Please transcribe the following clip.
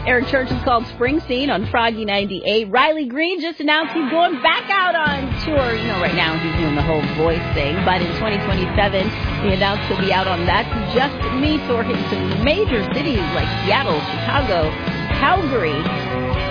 Eric Church is called Springsteen on Froggy 98. Riley Green just announced he's going back out on tour. You know, right now he's doing the whole voice thing. But in 2027, he announced he'll be out on That's Just Me tour, hitting some major cities like Seattle, Chicago, Calgary.